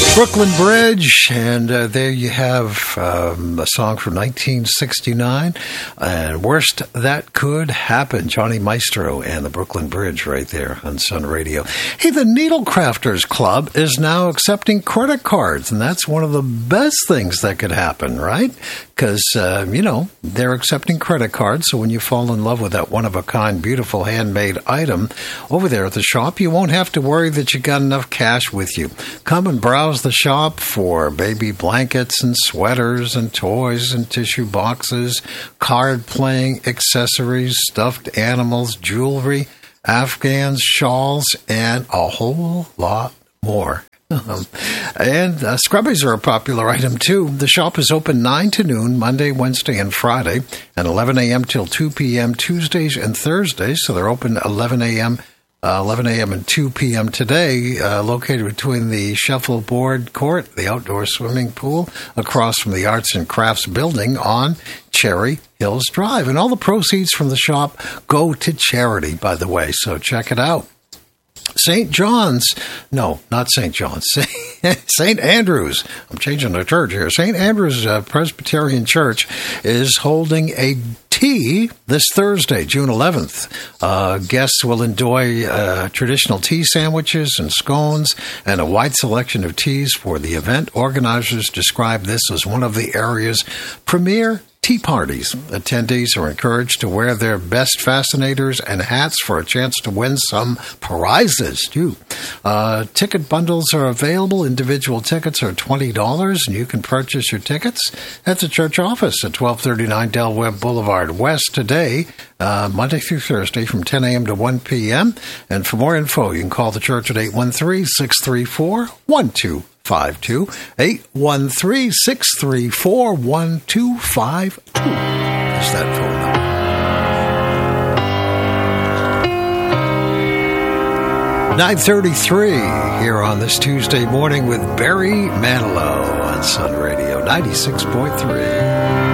Brooklyn Bridge, and there you have a song from 1969, and Worst That Could Happen, Johnny Maestro and the Brooklyn Bridge right there on Sun Radio. Hey, the Needle Crafters Club is now accepting credit cards, and that's one of the best things that could happen, right? Because, they're accepting credit cards, so when you fall in love with that one-of-a-kind, beautiful handmade item over there at the shop, you won't have to worry that you got enough cash with you. Come and browse the shop for baby blankets and sweaters and toys and tissue boxes, card-playing accessories, stuffed animals, jewelry, Afghans, shawls, and a whole lot more. And scrubbies are a popular item, too. The shop is open 9 to noon, Monday, Wednesday, and Friday, and 11 a.m. till 2 p.m. Tuesdays and Thursdays. So they're open 11 a.m. And 2 p.m. today, located between the shuffleboard court, the outdoor swimming pool, across from the Arts and Crafts building on Cherry Hills Drive. And all the proceeds from the shop go to charity, by the way, so check it out. St. John's, no, not St. John's, St. Andrew's, I'm changing the church here. St. Andrew's Presbyterian Church is holding a tea this Thursday, June 11th. Guests will enjoy traditional tea sandwiches and scones and a wide selection of teas for the event. Organizers describe this as one of the area's premier tea parties. Attendees are encouraged to wear their best fascinators and hats for a chance to win some prizes, too. Ticket bundles are available. Individual tickets are $20, and you can purchase your tickets at the church office at 1239 Del Webb Boulevard West today, Monday through Thursday from 10 a.m. to 1 p.m. And for more info, you can call the church at 813-634-1252. 813-634-1252 is that phone number. 9:33 here on this Tuesday morning with Barry Manilow on Sun Radio 96.3.